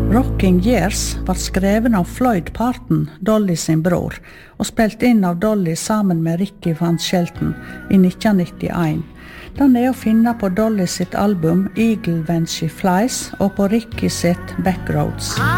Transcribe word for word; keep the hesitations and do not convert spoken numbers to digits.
Rocking Years var skreven av Floyd Parton, Dolly sin bror, og spilt inn av Dolly sammen med Ricky Van Shelton i nitten nittien. Den er å finne på Dolly sitt album Eagle When She Flies og på Ricky sitt Backroads.